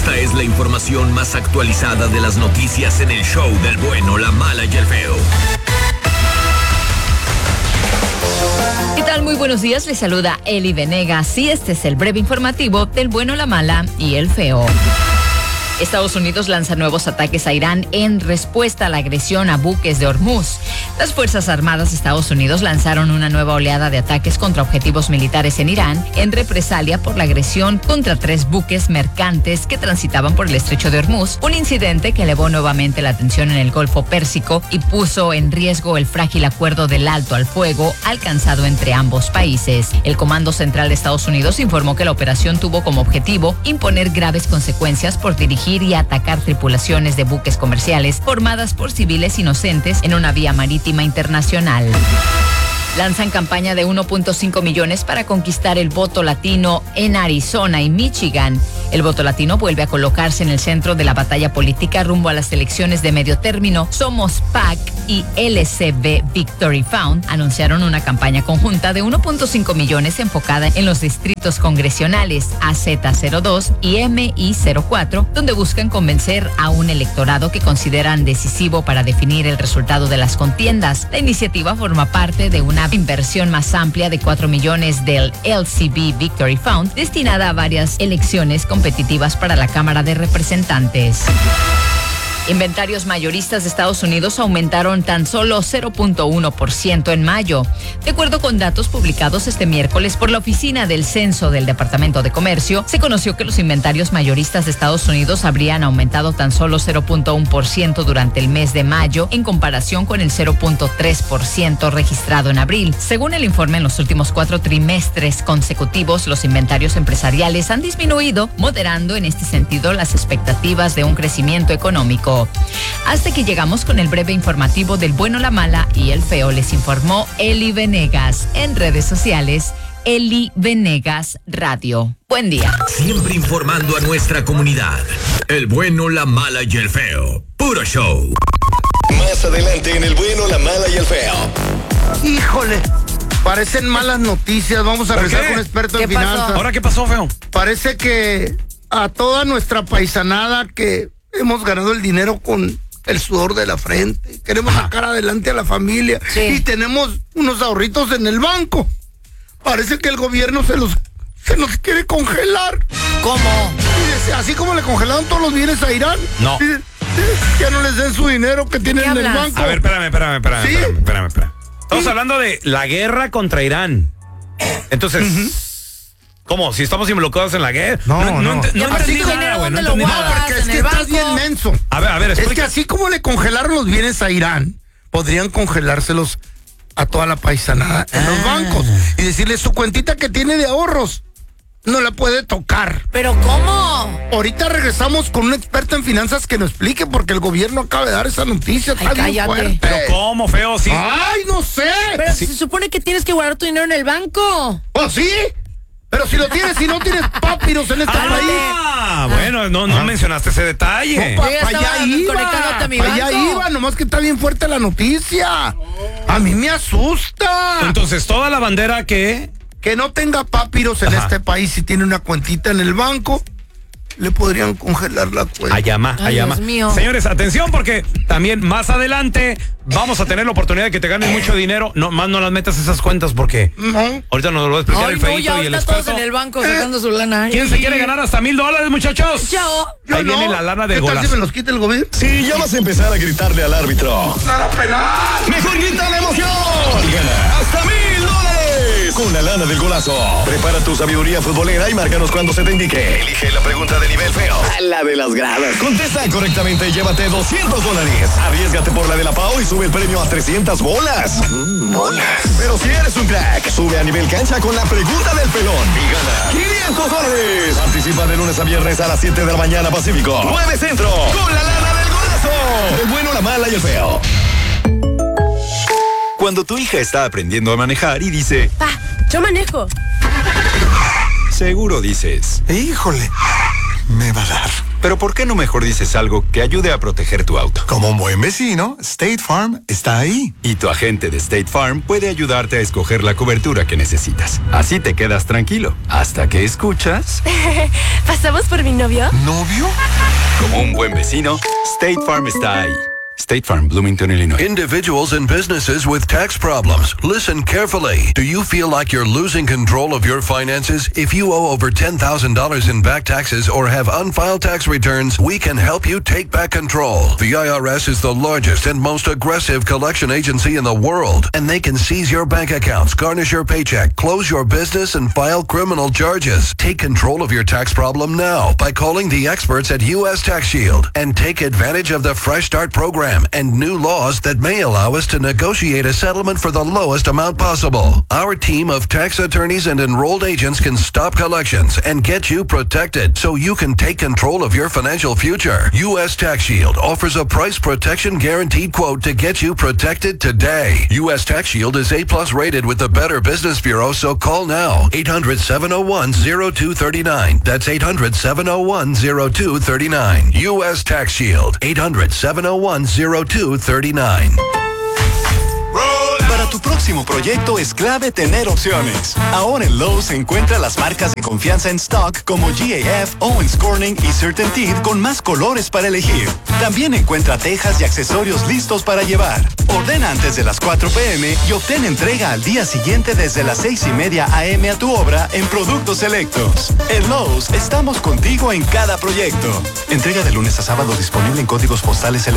Esta es la información más actualizada de las noticias en el show del bueno, la mala y el feo. ¿Qué tal? Muy buenos días, les saluda Eli Venegas y este es el breve informativo del bueno, la mala y el feo. Estados Unidos lanza nuevos ataques a Irán en respuesta a la agresión a buques de Hormuz. Las Fuerzas Armadas de Estados Unidos lanzaron una nueva oleada de ataques contra objetivos militares en Irán en represalia por la agresión contra 3 buques mercantes que transitaban por el estrecho de Hormuz, un incidente que elevó nuevamente la tensión en el Golfo Pérsico y puso en riesgo el frágil acuerdo del alto al fuego alcanzado entre ambos países. El Comando Central de Estados Unidos informó que la operación tuvo como objetivo imponer graves consecuencias por dirigir y atacar tripulaciones de buques comerciales formadas por civiles inocentes en una vía marítima internacional. Lanzan campaña de 1.5 millones para conquistar el voto latino en Arizona y Michigan. El voto latino vuelve a colocarse en el centro de la batalla política rumbo a las elecciones de medio término. Somos PAC y LCB Victory Fund anunciaron una campaña conjunta de 1.5 millones enfocada en los distritos congresionales AZ02 y MI04, donde buscan convencer a un electorado que consideran decisivo para definir el resultado de las contiendas. La iniciativa forma parte de una inversión más amplia de 4 millones del LCB Victory Fund destinada a varias elecciones competitivas para la Cámara de Representantes. Inventarios mayoristas de Estados Unidos aumentaron tan solo 0.1% en mayo. De acuerdo con datos publicados este miércoles por la Oficina del Censo del Departamento de Comercio, se conoció que los inventarios mayoristas de Estados Unidos habrían aumentado tan solo 0.1% durante el mes de mayo en comparación con el 0.3% registrado en abril. Según el informe, en los últimos 4 trimestres consecutivos, los inventarios empresariales han disminuido, moderando en este sentido las expectativas de un crecimiento económico. Hasta que llegamos con el breve informativo del bueno, la mala y el feo. Les informó Eli Venegas. En redes sociales, Eli Venegas Radio. Buen día. Siempre informando a nuestra comunidad. El bueno, la mala y el feo. Puro show. Más adelante en el bueno, la mala y el feo. Híjole, parecen malas noticias. Vamos a regresar con un experto en finanzas. ¿Ahora qué pasó, feo? Parece que a toda nuestra paisanada que hemos ganado el dinero con el sudor de la frente, queremos sacar adelante a la familia, y tenemos unos ahorritos en el banco. Parece que el gobierno se nos quiere congelar. ¿Cómo? Así como le congelaron todos los bienes a Irán. No. Ya no les den su dinero que tienen en el banco. A ver, espérame. ¿Sí? Espérame. Estamos hablando de la guerra contra Irán. Entonces, ¿cómo? Si estamos involucrados en la guerra. No entendí nada, güey. No entendí nada. Porque es que estás bien menso. A ver, explica. Es que así como le congelaron los bienes a Irán, podrían congelárselos a toda la paisanada en los bancos y decirle su cuentita que tiene de ahorros no la puede tocar. ¿Pero cómo? Ahorita regresamos con un experto en finanzas que nos explique, porque el gobierno acaba de dar esa noticia. Está bien fuerte. ¿Pero cómo, feo? Sí. ¡Ay, no sé! Pero se supone que tienes que guardar tu dinero en el banco. ¿Oh, sí? Pero si no tienes papiros en este país. Bueno, no mencionaste ese detalle. No, allá iba, nomás que está bien fuerte la noticia. A mí me asusta. Entonces, toda la bandera que no tenga papiros en este país, si tiene una cuentita en el banco, le podrían congelar la cuenta. Allá más. Dios mío. Señores, atención, porque también más adelante vamos a tener la oportunidad de que te ganes mucho dinero. No, más no las metas esas cuentas porque ahorita nos lo va a explicar el feito y el experto. Todos en el banco sacando su lana. ¿Quién se quiere ganar hasta $1,000, muchos? Yo. Ahí viene la lana del golazo. ¿Qué tal si me los quita el gobierno? Si ya vas a empezar a gritarle al árbitro, ¡nada penal! ¡mejor grita la emoción! Y gana hasta $1,000 con la lana del golazo. Prepara tu sabiduría futbolera y márcanos cuando se te indique. Elige la pregunta de nivel feo, la de las gradas. Contesta correctamente y llévate $200. Arriésgate por la de la Pau y sube el premio a 300 bolas. Bolas. Pero si eres un crack, sube a nivel cancha con la pregunta del pelón y gana $500. Participa de lunes a viernes a las 7 de la mañana Pacífico, 9 Centro, con la lana del golazo. El bueno, la mala y el feo. Cuando tu hija está aprendiendo a manejar y dice: Pa, yo manejo. Seguro dices: Híjole, me va a dar. Pero ¿por qué no mejor dices algo que ayude a proteger tu auto? Como un buen vecino, State Farm está ahí. Y tu agente de State Farm puede ayudarte a escoger la cobertura que necesitas. Así te quedas tranquilo, hasta que escuchas... ¿Pasamos por mi novio? ¿Novio? Como un buen vecino, State Farm está ahí. State Farm, Bloomington, Illinois. Individuals and businesses with tax problems. Listen carefully. Do you feel like you're losing control of your finances? If you owe over $10,000 in back taxes or have unfiled tax returns, we can help you take back control. The IRS is the largest and most aggressive collection agency in the world, and they can seize your bank accounts, garnish your paycheck, close your business, and file criminal charges. Take control of your tax problem now by calling the experts at U.S. Tax Shield and take advantage of the Fresh Start program and new laws that may allow us to negotiate a settlement for the lowest amount possible. Our team of tax attorneys and enrolled agents can stop collections and get you protected so you can take control of your financial future. U.S. Tax Shield offers a price protection guaranteed quote to get you protected today. U.S. Tax Shield is A+ rated with the Better Business Bureau, so call now. 800-701-0239. That's 800-701-0239. U.S. Tax Shield. 800-701-0239. Para tu próximo proyecto es clave tener opciones. Ahora en Lowe's encuentra las marcas de confianza en stock como GAF, Owens Corning y CertainTeed con más colores para elegir. También encuentra tejas y accesorios listos para llevar. Ordena antes de las 4 p.m. y obtén entrega al día siguiente desde las 6:30 a.m. a tu obra en productos selectos. En Lowe's estamos contigo en cada proyecto. Entrega de lunes a sábado disponible en códigos postales selectos.